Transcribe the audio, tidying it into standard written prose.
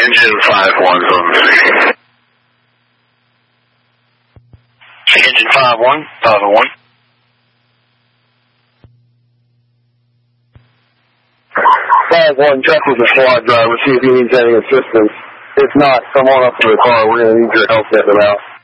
Engine 5-1's on the scene. Engine 5-1, 501. 5-1, check with the squad driver, see if he needs any assistance. If not, come on up to the car. We're going to need your help getting him out.